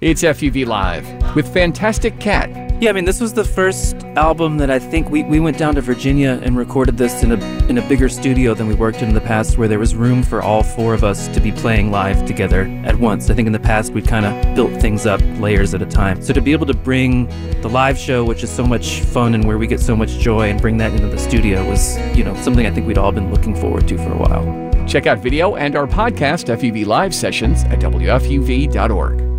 It's FUV Live with Fantastic Cat. Yeah, I mean, this was the first album that I think we went down to Virginia and recorded this in a bigger studio than we worked in the past, where there was room for all four of us to be playing live together at once. I think in the past we'd kind of built things up layers at a time. So to be able to bring the live show, which is so much fun and where we get so much joy, and bring that into the studio was, something I think we'd all been looking forward to for a while. Check out video and our podcast FUV Live sessions at WFUV.org.